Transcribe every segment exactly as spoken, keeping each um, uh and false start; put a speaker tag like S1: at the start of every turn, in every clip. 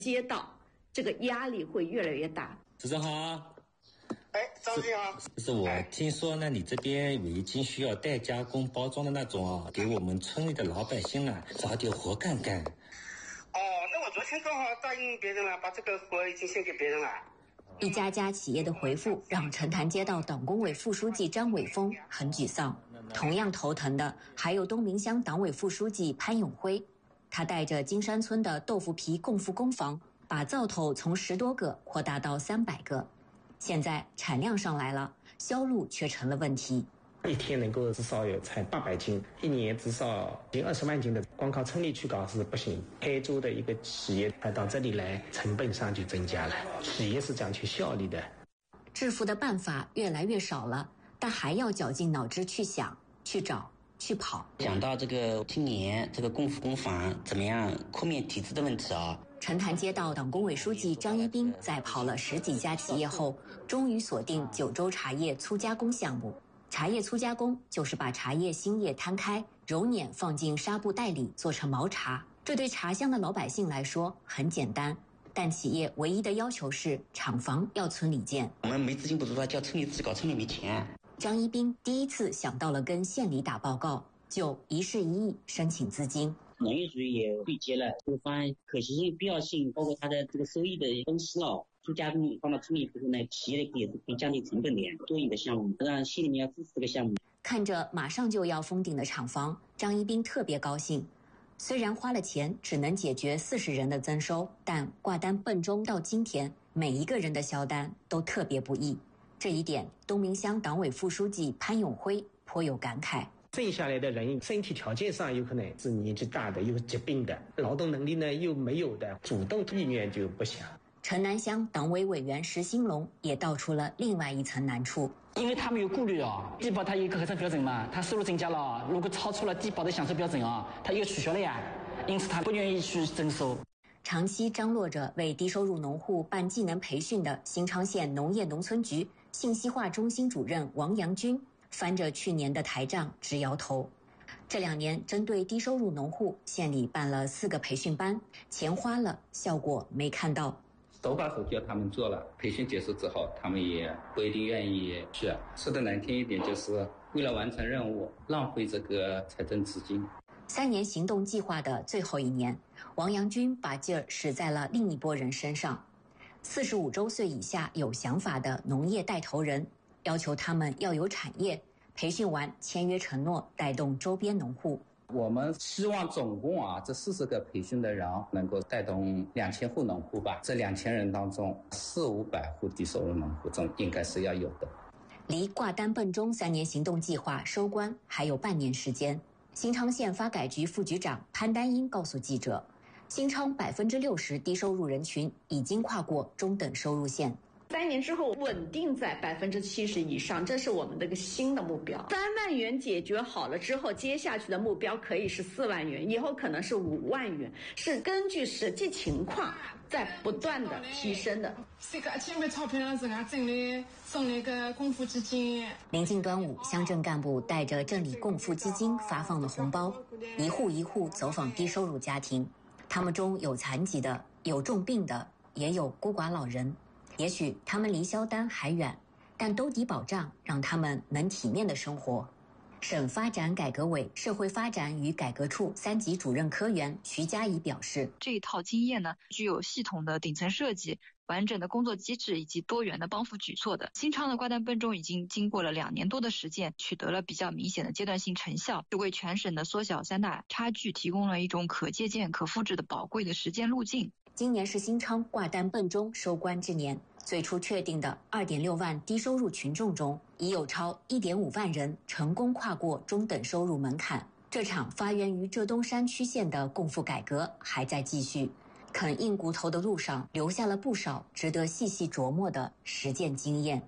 S1: 街道，这个压力会越来越大。
S2: 主持人好。
S3: 哎，张经理好。
S2: 是我听说呢，你这边围巾需要代加工包装的那种啊，给我们村里的老百姓啊找点活干干。
S3: 哦，那我昨天刚好答应别人了，把这个活已经先给别人了。
S4: 一家家企业的回复让陈潭街道党工委副书记张伟峰很沮丧。同样头疼的还有东明乡党委副书记潘永辉，他带着金山村的豆腐皮共付工坊，把灶头从十多个扩大到三百个。现在产量上来了，销路却成了问题。
S5: 一天能够至少有产八百斤，一年至少近二十万斤的，光靠村里去搞是不行。开州的一个企业到这里来，成本上就增加了。企业是讲求效率的，
S4: 致富的办法越来越少了，但还要绞尽脑汁去想、去找、去跑。
S6: 讲到这个今年这个共付工坊怎么样扩面体制的问题啊。
S4: 陈潭街道党工委书记张一斌在跑了十几家企业后，终于锁定九州茶叶粗加工项目。茶叶粗加工就是把茶叶新叶摊开，揉捻放进纱布袋里做成毛茶。这对茶乡的老百姓来说很简单，但企业唯一的要求是厂房要村里建。
S6: 我们没资金不足，叫村里自己搞，村里没钱。
S4: 张一斌第一次想到了跟县里打报告，就一事一议申请资金。
S7: 农业局也对接了这个方案可行性、必要性，包括它的这个收益的分析了。粗加工放到村里之后呢，企业也是可以降低成本的，多赢的项目，让县里面要支持这个项目。
S4: 看着马上就要封顶的厂房，张一斌特别高兴。虽然花了钱，只能解决四十人的增收，但挂单奔中到今天，每一个人的销单都特别不易。这一点，东明乡党委副书记潘永辉颇有感慨。
S5: 剩下来的人身体条件上有可能是年纪大的，有疾病的，劳动能力呢又没有的，主动意愿就不强。
S4: 城南乡党委委员石兴龙也道出了另外一层难处，
S8: 因为他们有顾虑啊，低保它有一个核算标准嘛，他收入增加了，如果超出了低保的享受标准啊，他又取消了呀，因此他不愿意去征收。
S4: 长期张罗着为低收入农户办技能培训的新昌县农业农村局信息化中心主任王阳军翻着去年的台账直摇头。这两年针对低收入农户，县里办了四个培训班，钱花了，效果没看到。
S9: 手把手教他们做了，培训结束之后，他们也不一定愿意去。说的难听一点，就是为了完成任务，浪费这个财政资金。
S4: 三年行动计划的最后一年，王阳军把劲儿使在了另一拨人身上。四十五周岁以下有想法的农业带头人，要求他们要有产业，培训完签约承诺，带动周边农户。
S9: 我们希望总共啊，这四十个培训的人能够带动两千户农户吧。这两千人当中，四五百户低收入农户中应该是要有的。
S4: 离挂单奔中三年行动计划收官还有半年时间。新昌县发改局副局长潘丹英告诉记者，新昌百分之六十低收入人群已经跨过中等收入线。
S1: 三年之后稳定在百分之七十以上，这是我们的一个新的目标。三万元解决好了之后，接下去的目标可以是四万元，以后可能是五万元，是根据实际情况在不断的提升的。
S10: 这个一千万钞票自家镇里送那个共付基金。
S4: 临近端午，乡镇干部带着镇里共付基金发放的红包，一户一户走访低收入家庭，他们中有残疾的，有重病的，也有孤寡老人。也许他们离销单还远，但兜底保障让他们能体面的生活。省发展改革委社会发展与改革处三级主任科员徐佳怡表示，
S11: 这一套经验呢，具有系统的顶层设计、完整的工作机制以及多元的帮扶举措的。新昌的挂单奔中已经经过了两年多的实践，取得了比较明显的阶段性成效，就为全省的缩小三大差距提供了一种可借鉴、可复制的宝贵的实践路径。
S4: 今年是新昌挂单奔中收官之年，最初确定的 二点六万低收入群众中，已有超 一点五万人成功跨过中等收入门槛。这场发源于浙东山区县的共付改革还在继续，啃硬骨头的路上留下了不少值得细细琢磨的实践经验。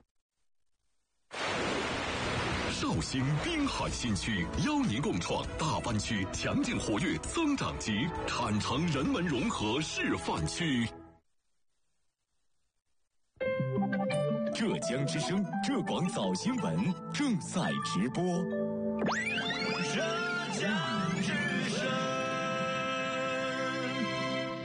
S12: 绍兴滨海新区邀您共创大湾区强劲活跃增长极产城人文融合示范区。浙江之声浙广早新闻正在直播。
S13: 浙江之声。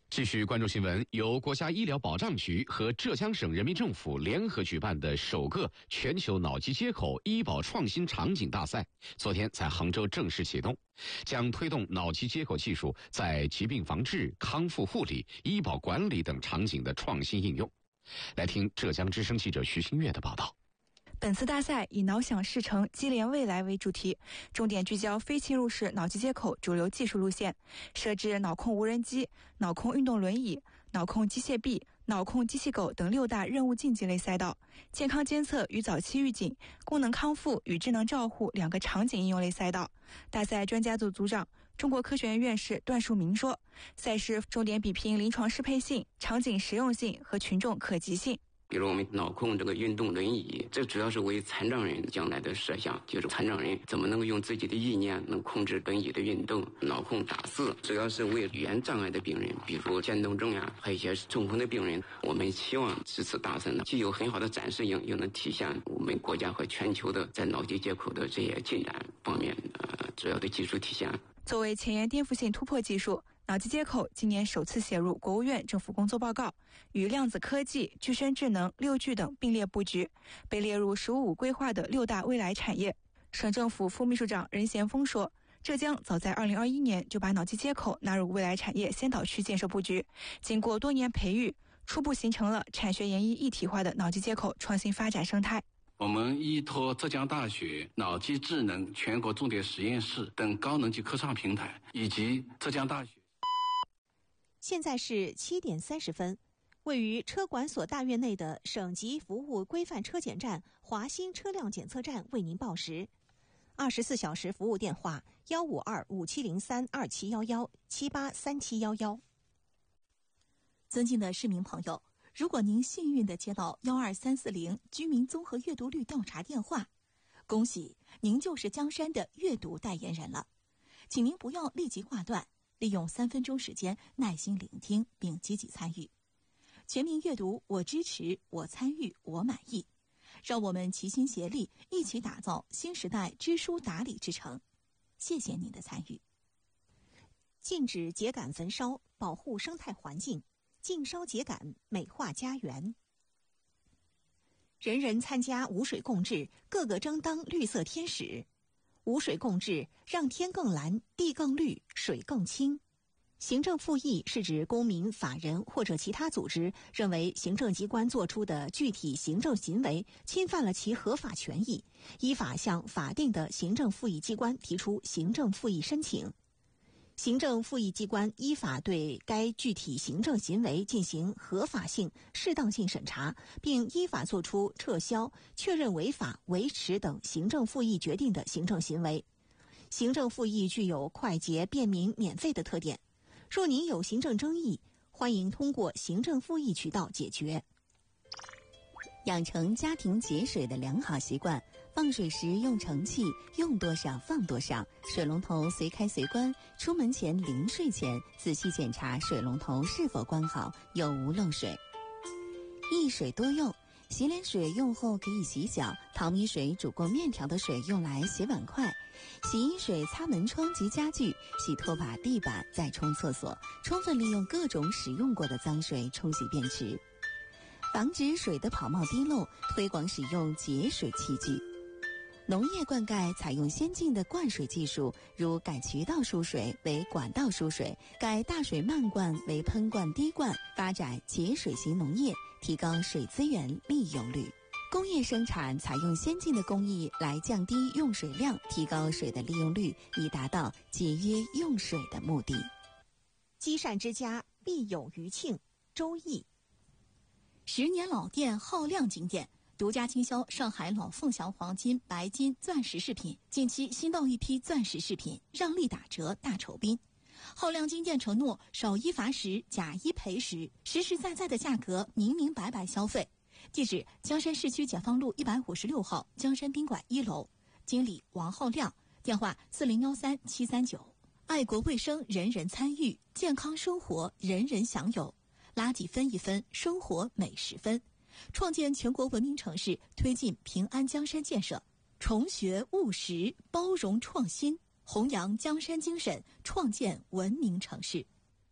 S13: 继续关注新闻，由国家医疗保障局和浙江省人民政府联合举办的首个全球脑机接口医保创新场景大赛，昨天在杭州正式启动，将推动脑机接口技术在疾病防治、康复护理、医保管理等场景的创新应用。来听浙江之声记者徐新月的报道。
S14: 本次大赛以脑想事成、机联未来为主题，重点聚焦非侵入式脑机接口主流技术路线，设置脑控无人机、脑控运动轮椅、脑控机械臂、脑控机器狗等六大任务竞技类赛道，健康监测与早期预警、功能康复与智能照护两个场景应用类赛道。大赛专家组组长、中国科学院院士段树明说，赛事重点比拼临床适配性、场景实用性和群众可及性。
S15: 比如我们脑控这个运动轮椅，这主要是为残障人将来的设想，就是残障人怎么能够用自己的意念能控制轮椅的运动。脑控打字主要是为语言障碍的病人，比如渐冻症呀，还有一些中风的病人。我们希望这次大赛呢，既有很好的展示性，又能体现我们国家和全球的在脑机接口的这些进展方面呃主要的技术体现。
S14: 作为前沿颠覆性突破技术，脑机接口今年首次写入国务院政府工作报告，与量子科技、具身智能、六 G 等并列布局，被列入“十五五”规划的六大未来产业。省政府副秘书长任贤峰说，浙江早在二零二一年就把脑机接口纳入未来产业先导区建设布局，经过多年培育，初步形成了产学研一一体化的脑机接口创新发展生态。
S16: 我们依托浙江大学脑机智能全国重点实验室等高能级科创平台，以及浙江大学。
S17: 现在是七点三十分，位于车管所大院内的省级服务规范车检站华新车辆检测站为您报时。二十四小时服务电话：幺五二五七零三二七幺幺七八三七幺幺。
S18: 尊敬的市民朋友，如果您幸运地接到幺二三四零居民综合阅读率调查电话，恭喜您就是江山的阅读代言人了，请您不要立即挂断，利用三分钟时间耐心聆听并积极参与。全民阅读，我支持，我参与，我满意。让我们齐心协力，一起打造新时代知书达理之城。谢谢您的参与。
S17: 禁止秸秆焚烧，保护生态环境。禁烧秸秆，美化家园。人人参加无水共治，个个争当绿色天使。无水共治，让天更蓝，地更绿，水更清。行政复议是指公民、法人或者其他组织认为行政机关作出的具体行政行为侵犯了其合法权益，依法向法定的行政复议机关提出行政复议申请。行政复议机关依法对该具体行政行为进行合法性、适当性审查，并依法作出撤销、确认违法、维持等行政复议决定的行政行为。行政复议具有快捷、便民、免费的特点。若您有行政争议，欢迎通过行政复议渠道解决。
S18: 养成家庭节水的良好习惯，放水时用盛器，用多少放多少，水龙头随开随关，出门前临睡前仔细检查水龙头是否关好，有无漏水。一水多用，洗脸水用后可以洗脚，淘米水煮过面条的水用来洗碗筷，洗衣水擦门窗及家具，洗拖把、地板，再冲厕所，充分利用各种使用过的脏水冲洗便池。防止水的跑冒滴漏，推广使用节水器具。农业灌溉采用先进的灌水技术，如改渠道输水为管道输水，改大水漫灌为喷灌滴灌，发展节水型农业，提高水资源利用率。工业生产采用先进的工艺来降低用水量，提高水的利用率，以达到节约用水的目的。
S17: 积善之家必有余庆，周易。
S18: 十年老店浩亮金店独家倾销上海老凤祥黄金、白金、钻石饰品，近期新到一批钻石饰品，让利打折大酬宾。浩亮金店承诺少一罚十，假一赔十，实实在在的价格，明明白白消费。地址：江山市区解放路一百五十六号江山宾馆一楼，经理王浩亮，电话四零幺三七三九。爱国卫生，人人参与；健康生活，人人享有。垃圾分一分，生活每十分。创建全国文明城市，推进平安江山建设，重学务实，包容创新，弘扬江山精神，创建文明城市。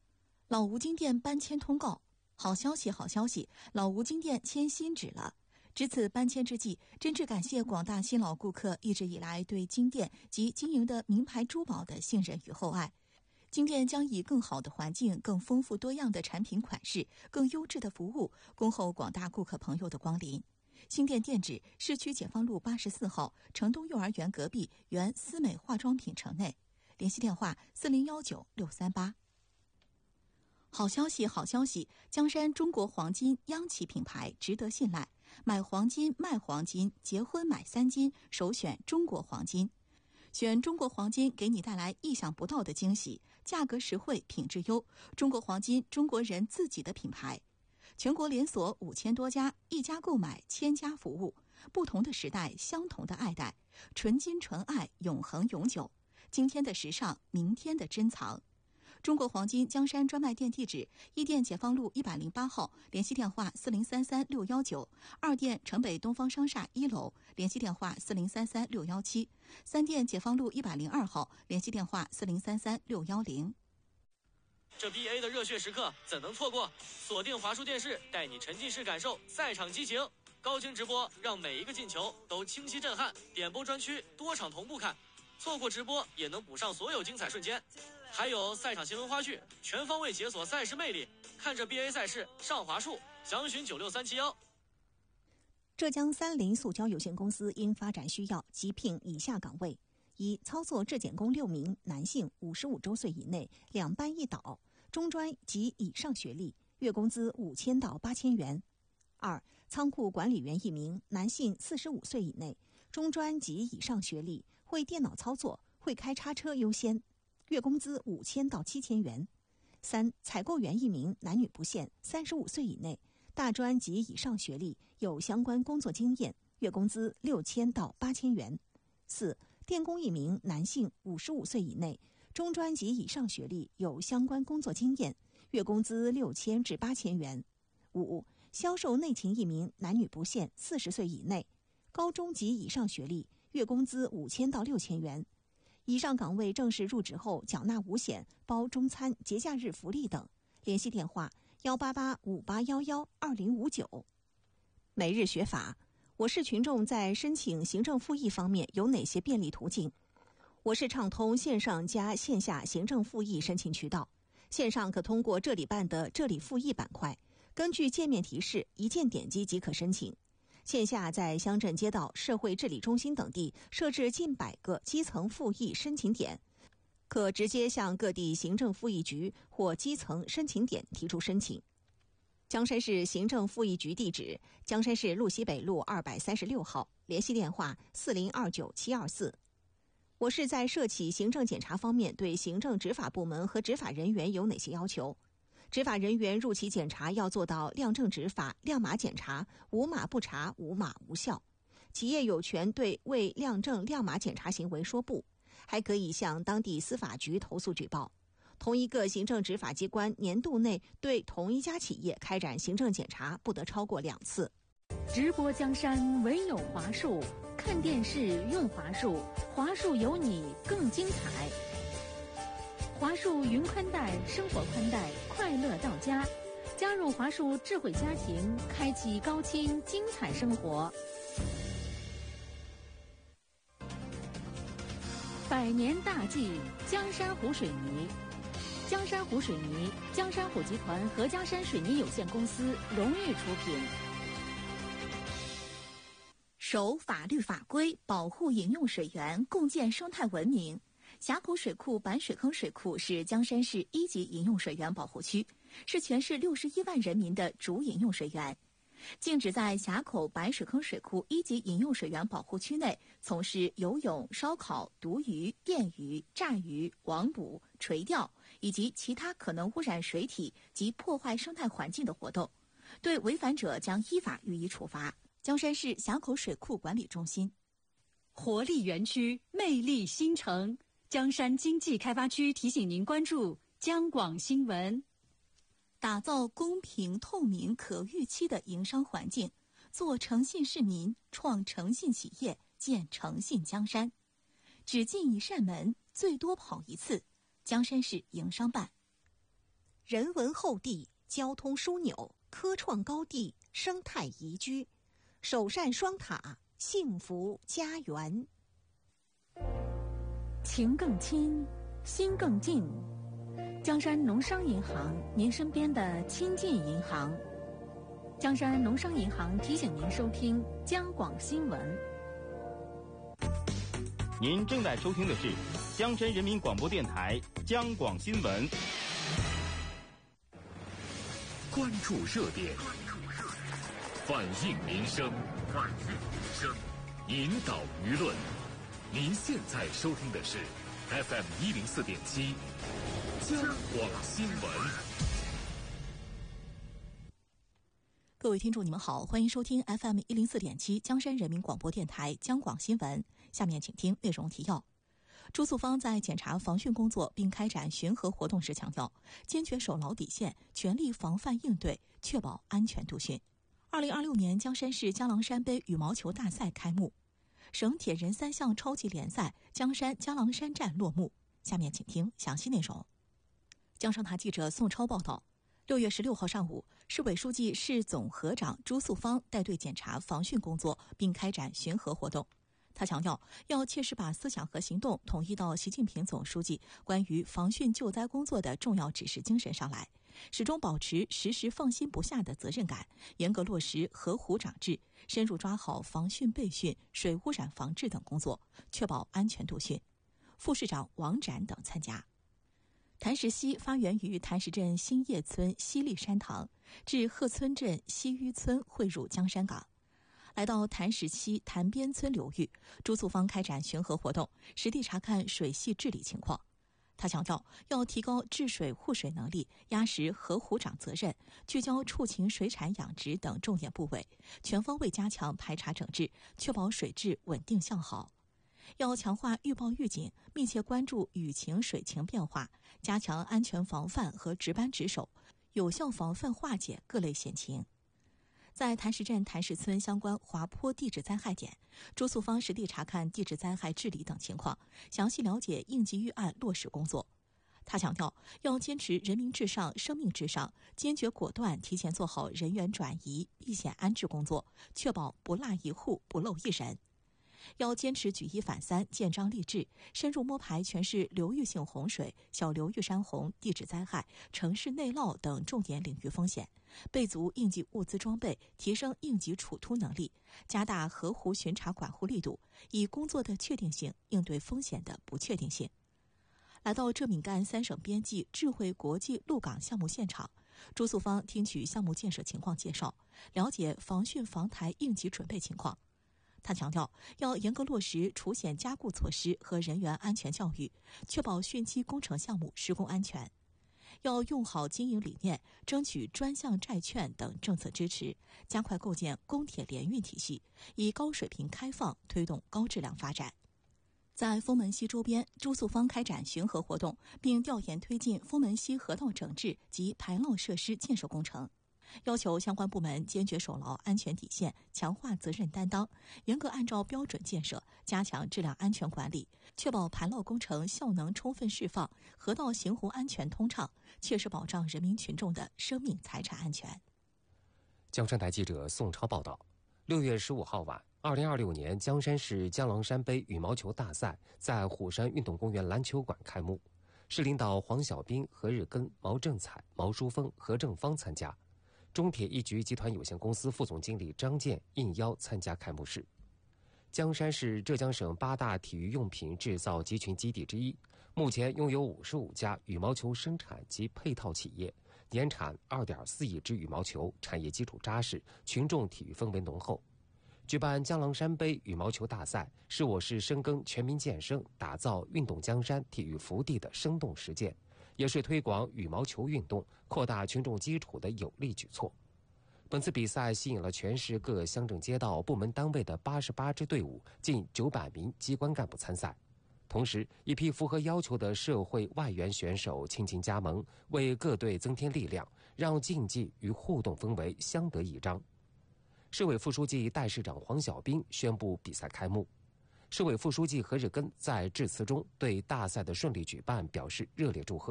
S17: 老吴金店搬迁通告，好消息，好消息！老吴金店签新址了。值此搬迁之际，真挚感谢广大新老顾客一直以来对金店及经营的名牌珠宝的信任与厚爱。金店将以更好的环境、更丰富多样的产品款式、更优质的服务，恭候广大顾客朋友的光临。新店店址：市区解放路八十四号城东幼儿园隔壁原思美化妆品城内。联系电话：四零幺九六三八。好消息，好消息！江山中国黄金央企品牌，值得信赖。买黄金、卖黄金、结婚买三金，首选中国黄金。选中国黄金，给你带来意想不到的惊喜，价格实惠，品质优。中国黄金，中国人自己的品牌。全国连锁五千多家，一家购买千家服务。不同的时代，相同的爱戴，纯金纯爱，永恒永久。今天的时尚，明天的珍藏。中国黄金江山专卖店地址：一店解放路一百零八号，联系电话四零三三六幺九；二店城北东方商厦一楼，联系电话四零三三六幺七；三店解放路一百零二号，联系电话四零三三六幺零。
S19: 这 B A 的热血时刻怎能错过？锁定华数电视，带你沉浸式感受赛场激情，高清直播让每一个进球都清晰震撼，点播专区多场同步看，错过直播也能补上所有精彩瞬间。还有赛场新闻花絮，全方位解锁赛事魅力，看着 B A 赛事上华数，详询九六三七幺。
S17: 浙江三菱塑胶有限公司因发展需要，急聘以下岗位：一、操作质检工六名，男性，五十五周岁以内，两班一导，中专及以上学历，月工资五千到八千元；二、仓库管理员一名，男性，四十五岁以内，中专及以上学历，会电脑操作，会开叉车优先，月工资五千到七千元；三、采购员一名，男女不限，三十五岁以内，大专及以上学历，有相关工作经验，月工资六千到八千元；四、电工一名，男性，五十五岁以内，中专及以上学历，有相关工作经验，月工资六千至八千元；五、销售内勤一名，男女不限，四十岁以内，高中及以上学历，月工资五千到六千元。以上岗位正式入职后缴纳五险，包中餐、节假日福利等。联系电话：幺八八五八幺幺二零五九。每日学法，我市群众在申请行政复议方面有哪些便利途径？我市畅通线上加线下行政复议申请渠道。线上可通过这里办的这里复议板块，根据界面提示一键点击即可申请。线下在乡镇街道、社会治理中心等地设置近百个基层复议申请点，可直接向各地行政复议局或基层申请点提出申请。江山市行政复议局地址：江山市路西北路二百三十六号，联系电话四零二九七二四。我市在涉企行政检查方面对行政执法部门和执法人员有哪些要求？执法人员入企检查要做到亮正执法、亮码检查，无码不查，无码无效。企业有权对未亮正亮码检查行为说不，还可以向当地司法局投诉举报。同一个行政执法机关年度内对同一家企业开展行政检查不得超过两次。
S20: 直播江山唯有华数，看电视用华数，华数有你更精彩。华数云宽带，生活宽带，快乐到家。加入华数智慧家庭，开启高清精彩生活。百年大计，江山湖水泥。江山湖水泥，江山湖集团和江山水泥有限公司荣誉出品。
S17: 守法律法规，保护饮用水源，共建生态文明。峡谷水库板水坑水库是江山市一级饮用水源保护区，是全市六十一万人民的主饮用水源。禁止在峡口白水坑水库一级饮用水源保护区内从事游泳、烧烤、毒鱼、电鱼、炸鱼、网捕、垂钓以及其他可能污染水体及破坏生态环境的活动，对违反者将依法予以处罚。江山市峡口水库管理中心。
S20: 活力园区，魅力新城。江山经济开发区提醒您关注江广新闻。
S17: 打造公平、透明、可预期的营商环境，做诚信市民，创诚信企业，建诚信江山。只进一扇门，最多跑一次。江山市营商办。 人文厚地、交通枢纽、科创高地、生态宜居，首善双塔，幸福家园。
S20: 情更亲，心更近。江山农商银行，您身边的亲近银行。江山农商银行提醒您收听江广新闻。
S21: 您正在收听的是江山人民广播电台江广新闻。
S12: 关注热点，反映民生，反映民生，引导舆论。您现在收听的是 F M 一零四点七江广新闻。
S17: 各位听众，你们好，欢迎收听 F M 一零四点七江山人民广播电台江广新闻。下面请听内容提要。朱素芳在检查防汛工作并开展巡河活动时强调，坚决守牢底线，全力防范应对，确保安全度汛。二零二六年江山市江郎山杯羽毛球大赛开幕，省铁人三项超级联赛江山江郎山站落幕。下面请听详细内容。江上台记者宋超报道。六月十六号上午，市委书记、市总河长朱素芳带队检查防汛工作，并开展巡河活动。他强调，要切实把思想和行动统一到习近平总书记关于防汛救灾工作的重要指示精神上来，始终保持时时放心不下的责任感，严格落实河湖长制，深入抓好防汛备汛、水污染防治等工作，确保安全度汛。副市长王展等参加。谭石溪发源于谭石镇新叶村西立山塘，至鹤村镇西淤村汇入江山港。来到谭石溪潭边村流域，朱素芳开展巡河活动，实地查看水系治理情况。他强调，要提高治水护水能力，压实河湖长责任，聚焦畜禽水产养殖等重点部位，全方位加强排查整治，确保水质稳定向好。要强化预报预警，密切关注雨情水情变化，加强安全防范和值班值守，有效防范化解各类险情。在谭石镇谭石村相关滑坡地质灾害点，朱素芳实地查看地质灾害治理等情况，详细了解应急预案落实工作。他强调，要坚持人民至上、生命至上，坚决果断提前做好人员转移、避险安置工作，确保不落一户、不漏一人。要坚持举一反三、建章立制，深入摸排全市流域性洪水、小流域山洪、地质灾害、城市内涝等重点领域风险，备足应急物资装备，提升应急处突能力，加大河湖巡查管护力度，以工作的确定性应对风险的不确定性。来到浙闽赣三省边际智慧国际陆港项目现场，朱素芳听取项目建设情况介绍，了解防汛防台应急准备情况。他强调，要严格落实除险加固措施和人员安全教育，确保汛期工程项目施工安全。要用好经营理念，争取专项债券等政策支持，加快构建公铁联运体系，以高水平开放推动高质量发展。在丰门溪周边，朱素芳开展巡河活动，并调研推进丰门溪河道整治及排涝设施建设工程。要求相关部门坚决守牢安全底线，强化责任担当，严格按照标准建设，加强质量安全管理，确保排涝工程效能充分释放，河道行洪安全通畅，切实保障人民群众的生命财产安全。
S22: 江山台记者宋超报道。六月十五号晚，二零二六年江山市江郎山杯羽毛球大赛在虎山运动公园篮球馆开幕，市领导黄小斌、何日根、毛正彩、毛淑峰、何正芳参加。中铁一局集团有限公司副总经理张健应邀参加开幕式。江山是浙江省八大体育用品制造集群基地之一，目前拥有五十五家羽毛球生产及配套企业，年产二点四亿只羽毛球，产业基础扎实，群众体育氛围浓厚。举办江郎山杯羽毛球大赛，是我市深耕全民健身、打造运动江山体育福地的生动实践，也是推广羽毛球运动、扩大群众基础的有力举措。本次比赛吸引了全市各乡镇街道部门单位的八十八支队伍，近九百名机关干部参赛。同时，一批符合要求的社会外援选手倾情加盟，为各队增添力量，让竞技与互动氛围相得益彰。市委副书记、代市长黄小斌宣布比赛开幕。市委副书记何日根在致辞中对大赛的顺利举办表示热烈祝贺，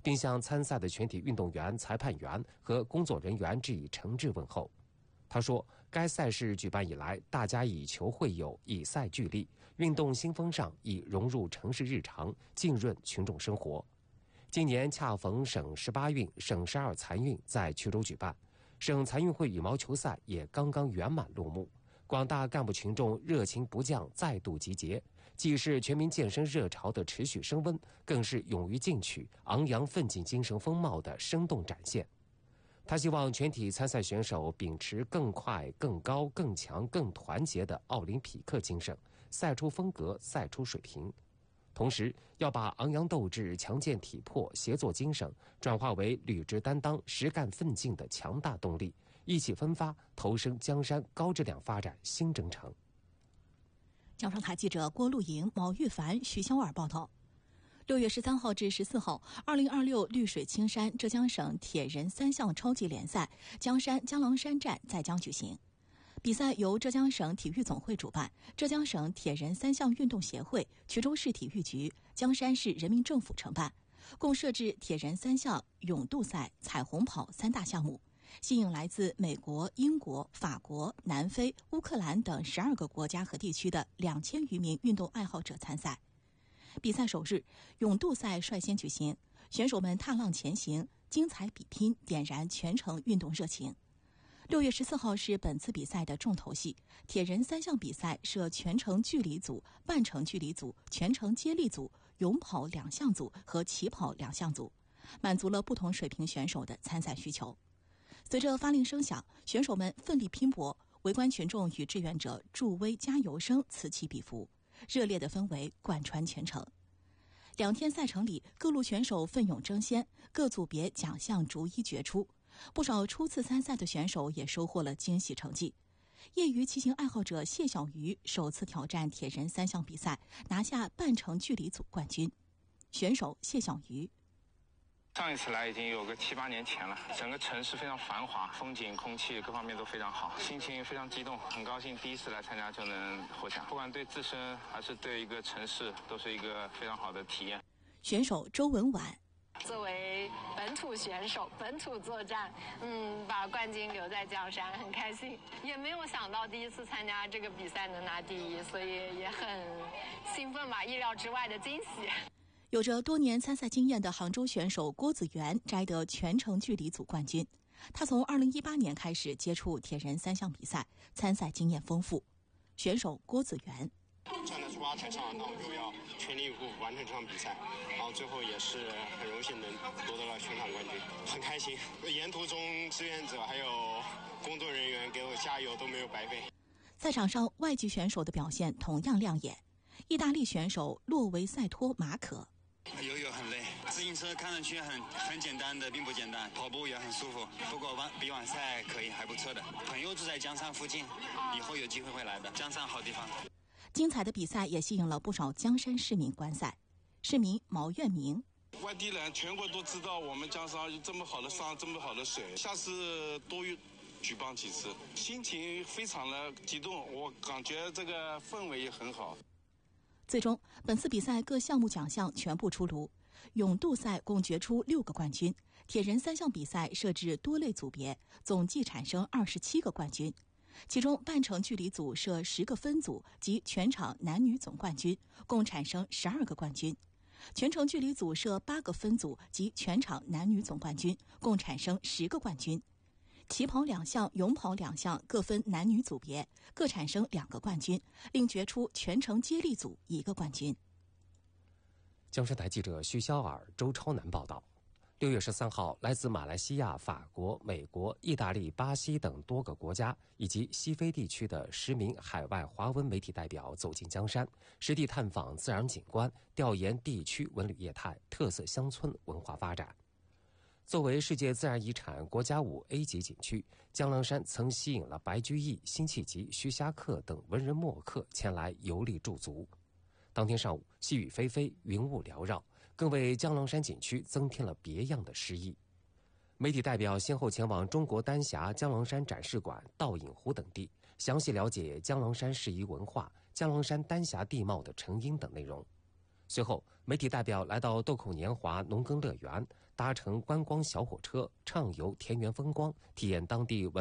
S22: 并向参赛的全体运动员、裁判员和工作人员致以诚挚问候。他说，该赛事举办以来，大家以球会友，以赛聚力，运动新风尚已融入城市日常，浸润群众生活。今年恰逢省十八运、省十二残运在衢州举办，省残运会羽毛球赛也刚刚圆满落幕，广大干部群众热情不降，再度集结，既是全民健身热潮的持续升温，更是勇于进取、昂扬奋进精神风貌的生动展现。他希望全体参赛选手秉持更快、更高、更强、更团结的奥林匹克精神，赛出风格，赛出水平。同时，要把昂扬斗志、强健体魄、协作精神转化为履职担当、实干奋进的强大动力，意气风发，投身江山高质量发展新征程。
S17: 江上台记者郭露莹、毛玉凡、徐小尔报道。六月十三号至十四号，二零二六绿水青山浙江省铁人三项超级联赛江山江郎山站在江举行。比赛由浙江省体育总会主办，浙江省铁人三项运动协会、衢州市体育局、江山市人民政府承办，共设置铁人三项、泳渡赛、彩虹跑三大项目，吸引来自美国、英国、法国、南非、乌克兰等十二个国家和地区的两千余名运动爱好者参赛。比赛首日，泳渡赛率先举行，选手们踏浪前行，精彩比拼点燃全程运动热情。六月十四号是本次比赛的重头戏，铁人三项比赛设全程距离组、半程距离组、全程接力组、泳跑两项组和起跑两项组，满足了不同水平选手的参赛需求。随着发令声响，选手们奋力拼搏，围观群众与志愿者助威加油声此起彼伏，热烈的氛围贯穿全程。两天赛程里，各路选手奋勇争先，各组别奖项逐一决出。不少初次参赛的选手也收获了惊喜成绩。业余骑行爱好者谢小鱼首次挑战铁人三项比赛，拿下半程距离组冠军。选手谢小鱼：
S2: 上一次来已经有个七八年前了，整个城市非常繁华，风景、空气各方面都非常好，心情非常激动，很高兴第一次来参加就能获奖，不管对自身还是对一个城市，都是一个非常好的体验。
S17: 选手周文婉：
S3: 作为本土选手，本土作战，嗯，把冠军留在江山，很开心。也没有想到第一次参加这个比赛能拿第一，所以也很兴奋吧，意料之外的惊喜。
S17: 有着多年参赛经验的杭州选手郭子元摘得全程距离组冠军。他从二零一八年开始接触铁人三项比赛，参赛经验丰富。选手郭子元：
S23: 站在出发台上，那我就要全力以赴完成这场比赛，然后最后也是很荣幸能夺得了全场冠军，很开心。沿途中志愿者还有工作人员给我加油都没有白费。
S17: 赛场上外籍选手的表现同样亮眼。意大利选手洛维塞托马可：
S24: 游泳很累，自行车看上去很很简单的，并不简单，跑步也很舒服，不过完比完赛可以，还不错的。朋友住在江山附近，以后有机会会来的，江山好地方。
S17: 精彩的比赛也吸引了不少江山市民观赛。市民毛愿明：
S25: 外地人全国都知道我们江山有这么好的山，这么好的水，下次多举办几次，心情非常的激动，我感觉这个氛围也很好。
S17: 最终，本次比赛各项目奖项全部出炉。泳渡赛共决出六个冠军，铁人三项比赛设置多类组别，总计产生二十七个冠军。其中，半程距离组设十个分组及全场男女总冠军，共产生十二个冠军；全程距离组设八个分组及全场男女总冠军，共产生十个冠军。起跑两项、泳跑两项各分男女组别，各产生两个冠军，另决出全程接力组一个冠军。
S22: 江山台记者徐潇尔、周超南报道。六月十三号，来自马来西亚、法国、美国、意大利、巴西等多个国家以及西非地区的十名海外华文媒体代表走进江山，实地探访自然景观，调研地区文旅业态、特色乡村文化发展。作为世界自然遗产国家五 A 级景区，江郎山曾吸引了白居易、辛弃疾、徐霞客等文人墨客前来游历驻足。当天上午，细雨霏霏，云雾缭绕，更为江郎山景区增添了别样的诗意。媒体代表先后前往中国丹霞江郎山展示馆、倒影湖等地，详细了解江郎山适宜文化、江郎山丹霞地貌的成因等内容。随后，媒体代表来到豆蔻年华农耕乐园， 搭乘观光小火车，畅游田园风光，体验当地文